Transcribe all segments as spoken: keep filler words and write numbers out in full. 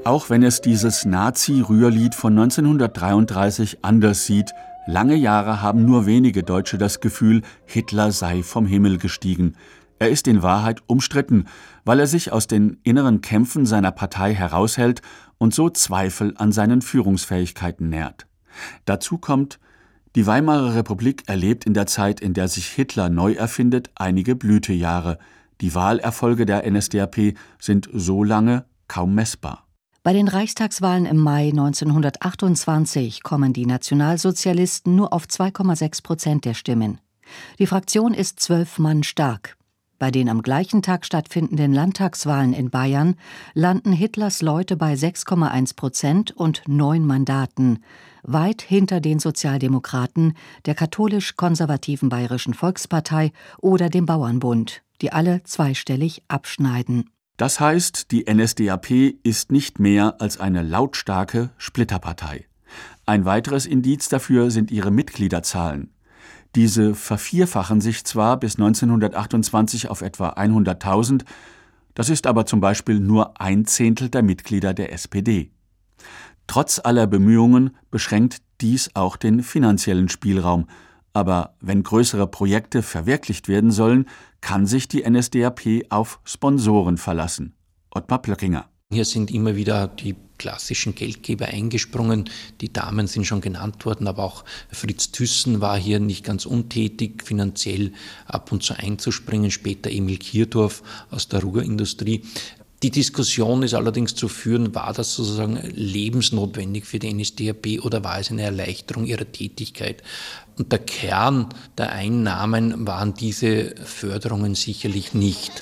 Auch wenn es dieses Nazi-Rührlied von neunzehnhundertdreiunddreißig anders sieht, lange Jahre haben nur wenige Deutsche das Gefühl, Hitler sei vom Himmel gestiegen. Er ist in Wahrheit umstritten, weil er sich aus den inneren Kämpfen seiner Partei heraushält und so Zweifel an seinen Führungsfähigkeiten nährt. Dazu kommt, die Weimarer Republik erlebt in der Zeit, in der sich Hitler neu erfindet, einige Blütejahre. Die Wahlerfolge der N S D A P sind so lange kaum messbar. Bei den Reichstagswahlen im Mai neunzehnhundertachtundzwanzig kommen die Nationalsozialisten nur auf zwei Komma sechs Prozent der Stimmen. Die Fraktion ist zwölf Mann stark. Bei den am gleichen Tag stattfindenden Landtagswahlen in Bayern landen Hitlers Leute bei sechs Komma eins Prozent und neun Mandaten, weit hinter den Sozialdemokraten, der katholisch-konservativen Bayerischen Volkspartei oder dem Bauernbund, die alle zweistellig abschneiden. Das heißt, die N S D A P ist nicht mehr als eine lautstarke Splitterpartei. Ein weiteres Indiz dafür sind ihre Mitgliederzahlen. Diese vervierfachen sich zwar bis neunzehnhundertachtundzwanzig auf etwa hunderttausend, das ist aber zum Beispiel nur ein Zehntel der Mitglieder der S P D. Trotz aller Bemühungen beschränkt dies auch den finanziellen Spielraum. Aber wenn größere Projekte verwirklicht werden sollen, kann sich die N S D A P auf Sponsoren verlassen. Ottmar Plöckinger. Hier sind immer wieder die klassischen Geldgeber eingesprungen. Die Damen sind schon genannt worden, aber auch Fritz Thyssen war hier nicht ganz untätig, finanziell ab und zu einzuspringen. Später Emil Kirdorf aus der Ruhrindustrie. Die Diskussion ist allerdings zu führen, war das sozusagen lebensnotwendig für die N S D A P oder war es eine Erleichterung ihrer Tätigkeit? Und der Kern der Einnahmen waren diese Förderungen sicherlich nicht.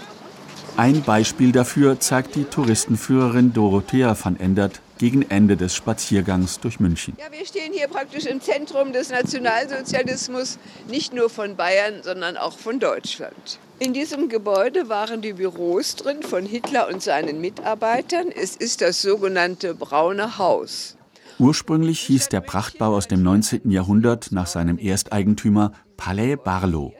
Ein Beispiel dafür zeigt die Touristenführerin Dorothea van Endert gegen Ende des Spaziergangs durch München. Ja, wir stehen hier praktisch im Zentrum des Nationalsozialismus, nicht nur von Bayern, sondern auch von Deutschland. In diesem Gebäude waren die Büros drin von Hitler und seinen Mitarbeitern. Es ist das sogenannte Braune Haus. Ursprünglich hieß der Prachtbau aus dem neunzehnten Jahrhundert nach seinem Ersteigentümer Palais Barlow.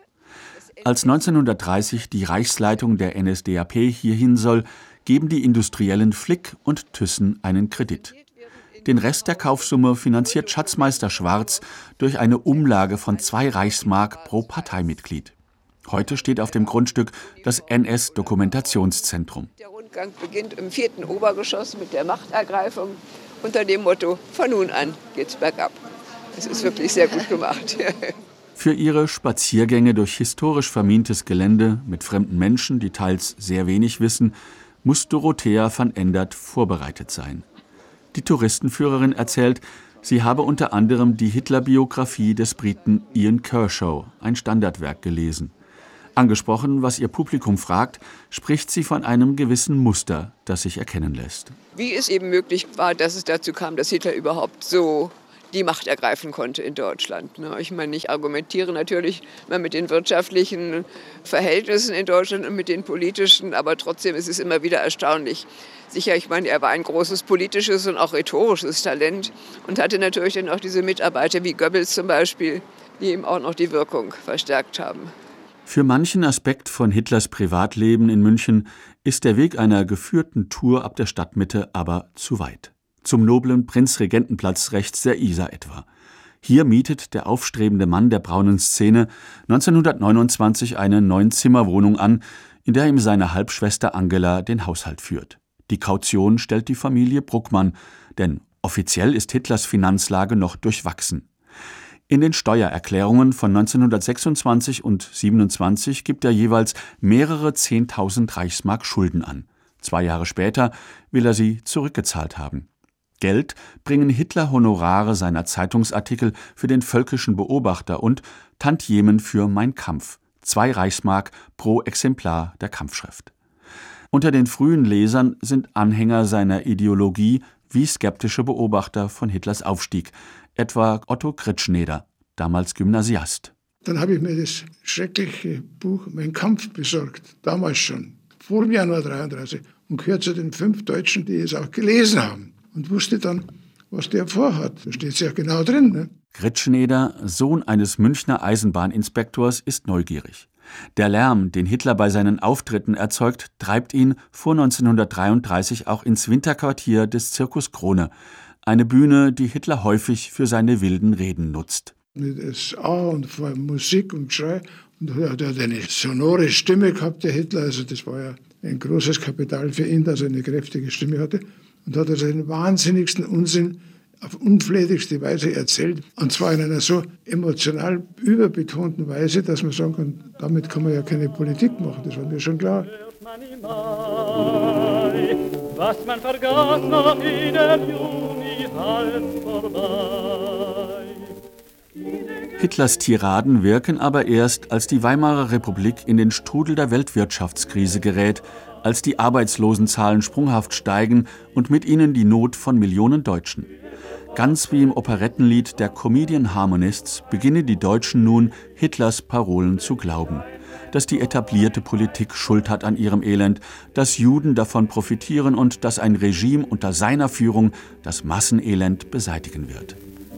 Als neunzehnhundertdreißig die Reichsleitung der N S D A P hierhin soll, geben die Industriellen Flick und Thyssen einen Kredit. Den Rest der Kaufsumme finanziert Schatzmeister Schwarz durch eine Umlage von zwei Reichsmark pro Parteimitglied. Heute steht auf dem Grundstück das N S-Dokumentationszentrum. Der Rundgang beginnt im vierten Obergeschoss mit der Machtergreifung unter dem Motto, von nun an geht's bergab. Es ist wirklich sehr gut gemacht. Für ihre Spaziergänge durch historisch vermintes Gelände mit fremden Menschen, die teils sehr wenig wissen, muss Dorothea van Endert vorbereitet sein. Die Touristenführerin erzählt, sie habe unter anderem die Hitler-Biografie des Briten Ian Kershaw, ein Standardwerk, gelesen. Angesprochen, was ihr Publikum fragt, spricht sie von einem gewissen Muster, das sich erkennen lässt. Wie es eben möglich war, dass es dazu kam, dass Hitler überhaupt so die Macht ergreifen konnte in Deutschland. Ich meine, ich argumentiere natürlich mal mit den wirtschaftlichen Verhältnissen in Deutschland und mit den politischen, aber trotzdem ist es immer wieder erstaunlich. Sicher, ich meine, er war ein großes politisches und auch rhetorisches Talent und hatte natürlich dann auch diese Mitarbeiter wie Goebbels zum Beispiel, die ihm auch noch die Wirkung verstärkt haben. Für manchen Aspekt von Hitlers Privatleben in München ist der Weg einer geführten Tour ab der Stadtmitte aber zu weit. Zum noblen Prinzregentenplatz rechts der Isar etwa. Hier mietet der aufstrebende Mann der braunen Szene neunzehnhundertneunundzwanzig eine Neun-Zimmer-Wohnung an, in der ihm seine Halbschwester Angela den Haushalt führt. Die Kaution stellt die Familie Bruckmann, denn offiziell ist Hitlers Finanzlage noch durchwachsen. In den Steuererklärungen von neunzehnhundertsechsundzwanzig und siebenundzwanzig gibt er jeweils mehrere Zehntausend Reichsmark Schulden an. Zwei Jahre später will er sie zurückgezahlt haben. Geld bringen Hitler Honorare seiner Zeitungsartikel für den Völkischen Beobachter und Tantiemen für Mein Kampf, zwei Reichsmark pro Exemplar der Kampfschrift. Unter den frühen Lesern sind Anhänger seiner Ideologie wie skeptische Beobachter von Hitlers Aufstieg, etwa Otto Kritschneder, damals Gymnasiast. Dann habe ich mir das schreckliche Buch Mein Kampf besorgt, damals schon, vor dem Januar dreiunddreißig, und gehört zu den fünf Deutschen, die es auch gelesen haben. Und wusste dann, was der vorhat. Da steht es ja genau drin. Ne? Kritschneder, Sohn eines Münchner Eisenbahninspektors, ist neugierig. Der Lärm, den Hitler bei seinen Auftritten erzeugt, treibt ihn vor neunzehnhundertdreiunddreißig auch ins Winterquartier des Circus Krone, eine Bühne, die Hitler häufig für seine wilden Reden nutzt. Mit S A und vor allem Musik und Geschrei. Und er hat eine sonore Stimme gehabt, der Hitler. Also das war ja ein großes Kapital für ihn, dass er eine kräftige Stimme hatte. Und hat also den wahnsinnigsten Unsinn auf unflätigste Weise erzählt. Und zwar in einer so emotional überbetonten Weise, dass man sagen kann, damit kann man ja keine Politik machen. Das war mir schon klar. Was man vergaß noch in der Juni halb vorbei. Hitlers Tiraden wirken aber erst, als die Weimarer Republik in den Strudel der Weltwirtschaftskrise gerät, als die Arbeitslosenzahlen sprunghaft steigen und mit ihnen die Not von Millionen Deutschen. Ganz wie im Operettenlied der Comedian Harmonists beginnen die Deutschen nun, Hitlers Parolen zu glauben. Dass die etablierte Politik Schuld hat an ihrem Elend, dass Juden davon profitieren und dass ein Regime unter seiner Führung das Massenelend beseitigen wird.